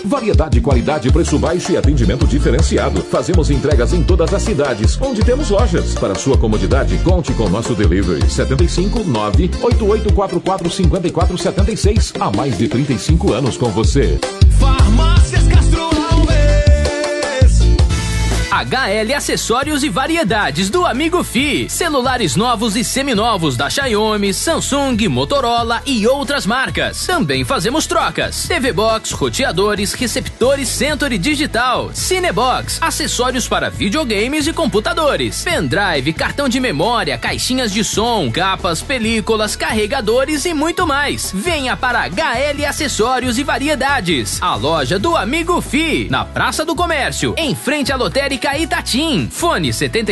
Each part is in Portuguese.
Variedade, qualidade, preço baixo e atendimento diferenciado. Fazemos entregas em todas as cidades, onde temos lojas. Para sua comodidade, conte com nosso delivery. 75 98844 5476. Há mais de 35 anos com você. Farmácias Castro Alves. HL Acessórios e Variedades do Amigo Fi. Celulares novos e seminovos da Xiaomi, Samsung, Motorola e outras marcas. Também fazemos trocas. TV Box, roteadores, receptores Century Digital, Cinebox, acessórios para videogames e computadores, pendrive, cartão de memória, caixinhas de som, capas, películas, carregadores e muito mais. Venha para HL Acessórios e Variedades, a loja do Amigo Fi, na Praça do Comércio, em frente à lotérica Itatim. Fone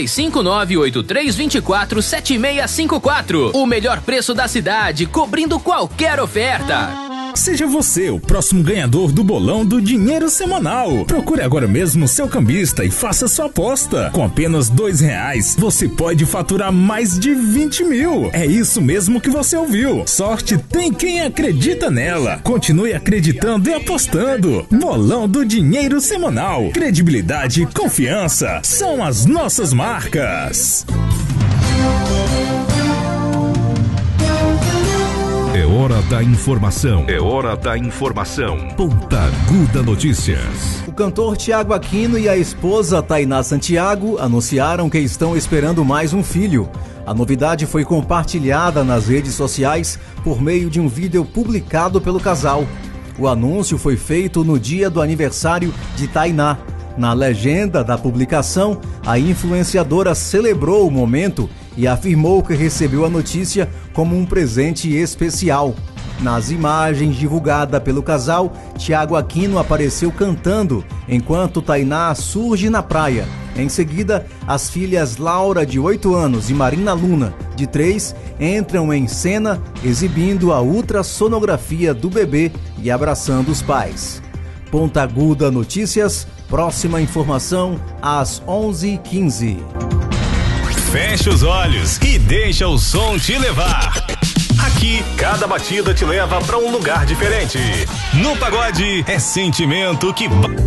75983247654. O melhor preço da cidade, cobrindo qualquer oferta. Seja você o próximo ganhador do bolão do Dinheiro Semanal. Procure agora mesmo seu cambista e faça sua aposta. Com apenas R$2, você pode faturar mais de 20 mil. É isso mesmo que você ouviu. Sorte tem quem acredita nela. Continue acreditando e apostando. Bolão do Dinheiro Semanal. Credibilidade e confiança são as nossas marcas. É hora da informação. É hora da informação. Pontaguda Notícias. O cantor Thiago Aquino e a esposa Tainá Santiago anunciaram que estão esperando mais um filho. A novidade foi compartilhada nas redes sociais por meio de um vídeo publicado pelo casal. O anúncio foi feito no dia do aniversário de Tainá. Na legenda da publicação, a influenciadora celebrou o momento e afirmou que recebeu a notícia como um presente especial. Nas imagens divulgadas pelo casal, Thiago Aquino apareceu cantando enquanto Tainá surge na praia. Em seguida, as filhas Laura, de 8 anos, e Marina Luna, de 3, entram em cena exibindo a ultrassonografia do bebê e abraçando os pais. Pontaguda Notícias, próxima informação às 11h15. Feche os olhos e deixa o som te levar. Aqui, cada batida te leva para um lugar diferente. No pagode, é sentimento que...